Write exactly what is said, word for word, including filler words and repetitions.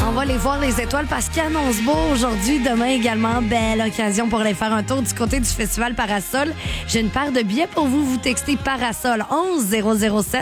On va les voir les étoiles parce qu'il annonce beau aujourd'hui, demain également. Belle occasion pour aller faire un tour du côté du festival Parasol. J'ai une paire de billets pour vous. Vous textez Parasol onze zéro zéro sept.